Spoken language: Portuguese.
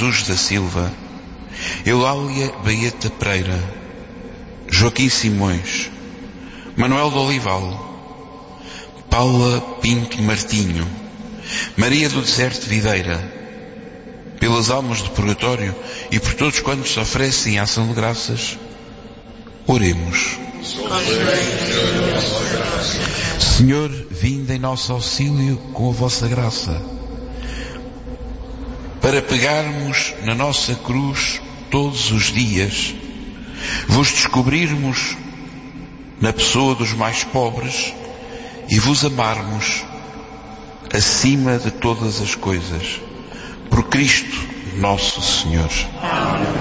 Jesus da Silva, Eulália Baeta Pereira, Joaquim Simões, Manuel de Olival, Paula Pinto Martinho, Maria do Deserto Videira, pelas almas do purgatório e por todos quantos se oferecem a ação de graças, oremos. Senhor, vinde em nosso auxílio com a vossa graça, para pegarmos na nossa cruz todos os dias, vos descobrirmos na pessoa dos mais pobres e vos amarmos acima de todas as coisas. Por Cristo nosso Senhor. Amém.